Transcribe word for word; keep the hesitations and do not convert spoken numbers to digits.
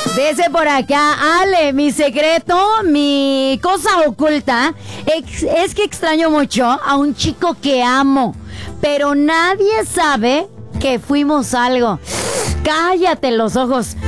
Dice por acá, Ale, mi secreto, mi cosa oculta es, es que extraño mucho a un chico que amo, pero nadie sabe que fuimos algo. Cállate los ojos.